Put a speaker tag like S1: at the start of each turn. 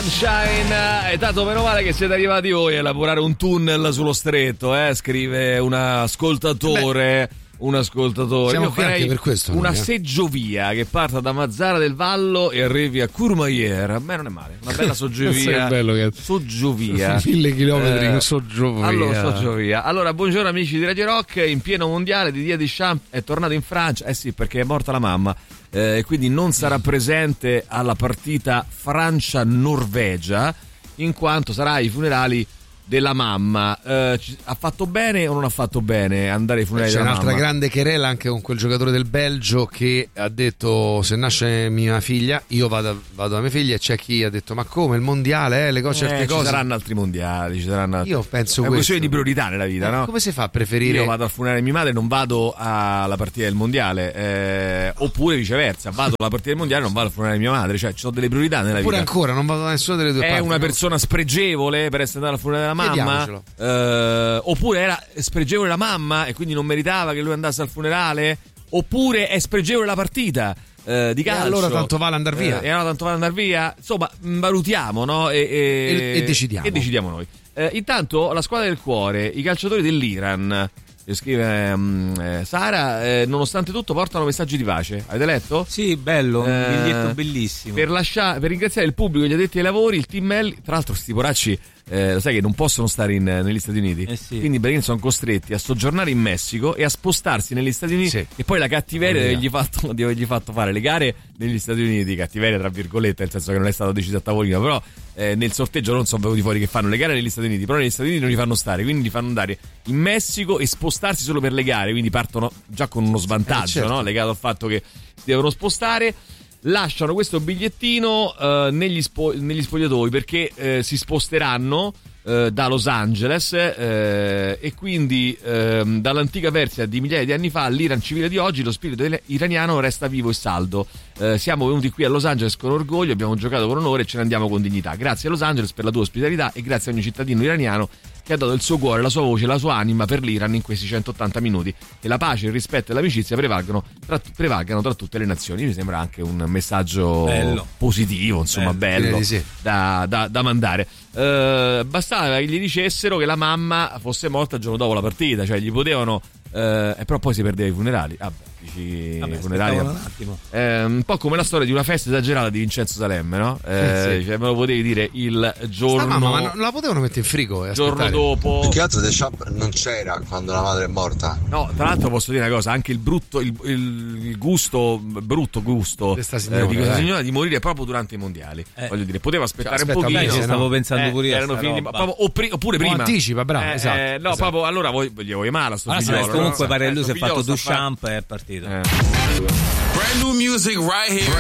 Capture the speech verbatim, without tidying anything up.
S1: Sunshine. È tanto meno male che siete arrivati voi a elaborare un tunnel sullo stretto, eh? Scrive un ascoltatore. Beh. Un ascoltatore.
S2: Siamo
S1: Io
S2: qui anche per questo.
S1: Una
S2: noi, eh?
S1: seggiovia che parta da Mazzara del Vallo e arrivi a Courmayeur. A me non è male. Una bella soggiovia.
S2: È bello che
S1: Soggiovia.
S2: Mille chilometri
S1: eh,
S2: in soggiovia.
S1: Allora, soggiovia. Allora, buongiorno amici di Radio Rock. In pieno mondiale Didier Deschamps è tornato in Francia. Eh sì, perché è morta la mamma. E eh, quindi non sarà presente alla partita Francia-Norvegia, in quanto sarà ai funerali della mamma. Eh, ha fatto bene o non ha fatto bene andare ai funerali
S2: C'è
S1: della
S2: un'altra
S1: mamma?
S2: grande querela anche con quel giocatore del Belgio che ha detto: se nasce mia figlia io vado, vado da mia figlia, e c'è chi ha detto: ma come il mondiale, eh, le cose, certe
S1: eh,
S2: cose
S1: ci saranno altri mondiali, ci saranno altri...
S2: io penso
S1: è una questione
S2: questo.
S1: di priorità nella vita,
S2: eh,
S1: no?
S2: Come si fa a preferire?
S1: Io vado al funerale di mia madre, non vado alla partita del mondiale, eh, oppure viceversa, vado alla partita del mondiale e non vado al funerale di mia madre. Cioè ci sono delle priorità nella
S2: oppure
S1: vita.
S2: ancora non vado da nessuna delle due
S1: è
S2: parti.
S1: una
S2: no?
S1: persona spregevole per essere andata al funerale della mamma.
S2: Vediamocelo.
S1: Uh, oppure era spregevole la mamma e quindi non meritava che lui andasse al funerale, oppure è spregevole la partita uh, di calcio,
S2: e allora tanto vale andare via.
S1: uh, e allora tanto vale andare via. Insomma, valutiamo, no? E, e,
S2: e, e decidiamo
S1: e decidiamo noi. Uh, intanto la squadra del cuore, i calciatori dell'Iran, scrive um, eh, Sara, eh, nonostante tutto portano messaggi di pace. Avete letto?
S3: Sì, bello, un
S1: Eh,
S3: biglietto bellissimo.
S1: Per, lascia- per ringraziare il pubblico, gli addetti ai lavori, il team Melli. Tra l'altro sti poracci, eh, lo sai che non possono stare in, negli Stati Uniti,
S3: eh sì.
S1: quindi praticamente sono costretti a soggiornare in Messico e a spostarsi negli Stati Uniti,
S2: sì.
S1: E poi la cattiveria
S2: Oh,
S1: di avergli fatto, di avergli fatto fare le gare negli Stati Uniti, cattiveria tra virgolette, nel senso che non è stato deciso a tavolino, però eh, nel sorteggio non sono venuti fuori che fanno le gare negli Stati Uniti, però negli Stati Uniti non li fanno stare, quindi li fanno andare in Messico e spostarsi solo per le gare, quindi partono già con uno svantaggio,
S2: eh, certo.
S1: no? Legato al fatto che si devono spostare. Lasciano questo bigliettino eh, negli, spo- negli spogliatoi perché eh, si sposteranno eh, da Los Angeles eh, e quindi eh, dall'antica Persia di migliaia di anni fa all'Iran civile di oggi lo spirito iraniano resta vivo e saldo. Eh, siamo venuti qui a Los Angeles con orgoglio, abbiamo giocato con onore e ce ne andiamo con dignità. Grazie a Los Angeles per la tua ospitalità e grazie a ogni cittadino iraniano che ha dato il suo cuore, la sua voce, la sua anima per l'Iran in questi centottanta minuti. Che la pace, il rispetto e l'amicizia prevalgano tra, prevalgano tra tutte le nazioni. Mi sembra anche un messaggio
S3: bello.
S1: positivo, insomma, bello, bello
S2: sì.
S1: da, da, da mandare. Uh, bastava che gli dicessero che la mamma fosse morta il giorno dopo la partita, cioè gli potevano... Uh, e però poi si perdeva i funerali. Vabbè, dici
S3: Vabbè,
S1: i funerali
S3: un attimo.
S1: Eh, un po' come la storia di una festa esagerata di Vincenzo Salemme, no? Eh,
S2: sì.
S1: Cioè, me lo potevi dire il giorno.
S2: Sta mamma, ma non la potevano mettere in frigo?
S1: Il giorno dopo.
S4: Più che altro Deschamps non c'era quando la madre è morta.
S1: No, tra l'altro posso dire una cosa, anche il brutto, il, il, il gusto, brutto gusto
S2: questa signora,
S1: eh, di questa
S2: eh.
S1: signora di morire proprio durante i mondiali.
S3: Eh.
S1: Voglio dire, poteva aspettare
S2: Cioè,
S1: un
S2: aspetta,
S1: pochino.
S2: bene,
S3: Io stavo
S2: no?
S3: pensando
S1: Eh,
S3: pure io a
S1: erano
S3: sta
S1: finiti,
S3: roba.
S1: proprio, oppure, oppure
S2: O
S1: prima.
S2: anticipa, bravo,
S1: Eh,
S2: esatto,
S1: eh, no,
S2: esatto.
S1: proprio allora voi gli vuoi male a sto
S3: Allora,
S1: figliolo,
S3: comunque
S1: no?
S3: pare
S1: Eh,
S3: lui si
S1: sto
S3: è fatto
S1: figliolo sta
S3: Duchamp e è partito.
S1: Eh.
S5: Brand new music right here.